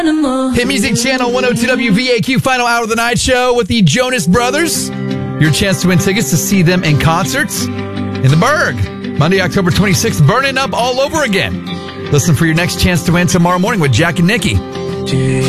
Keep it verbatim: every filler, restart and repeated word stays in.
Hit Music Channel one oh two W V A Q, final hour of the night show with the Jonas Brothers. Your chance to win tickets to see them in concerts in the Berg. Monday, October twenty-sixth, burning up all over again. Listen for your next chance to win tomorrow morning with Jack and Nikki.